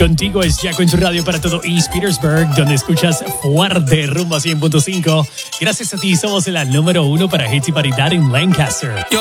Contigo es Jaco en tu radio para todo East Petersburg, donde escuchas fuerte rumbo a 100.5. Gracias a ti somos la número 1 para hits y paridad en Lancaster.